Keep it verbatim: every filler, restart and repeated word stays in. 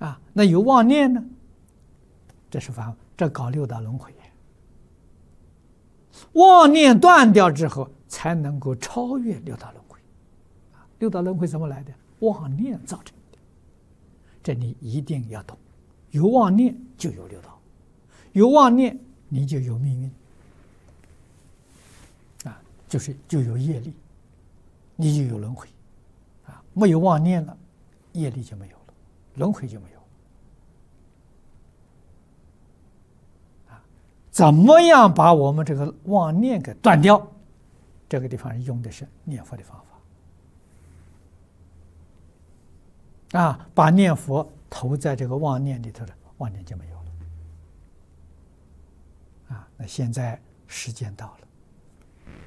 啊，那有妄念呢？这是反，这搞六道轮回。妄念断掉之后，才能够超越六道轮回。啊，六道轮回怎么来的？妄念造成的。这你一定要懂。有妄念就有六道，有妄念你就有命运。啊，就是就有业力，你就有轮回。啊，没有妄念了，业力就没有了，轮回就没有了。啊，怎么样把我们这个妄念给断掉？这个地方用的是念佛的方法。啊，把念佛投在这个妄念里头了，妄念就没有了。啊，那现在时间到了。